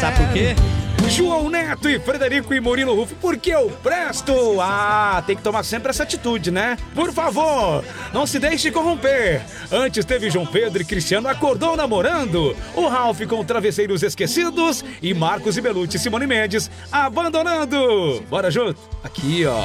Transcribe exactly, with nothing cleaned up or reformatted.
Sabe por quê? João Neto e Frederico e Murilo Rufo, porque eu presto. Ah, tem que tomar sempre essa atitude, né? Por favor, não se deixe corromper. Antes teve João Pedro e Cristiano acordou namorando. O Ralph com Travesseiros Esquecidos e Marcos e Belucci e Simone Mendes abandonando. Bora junto? Aqui, ó.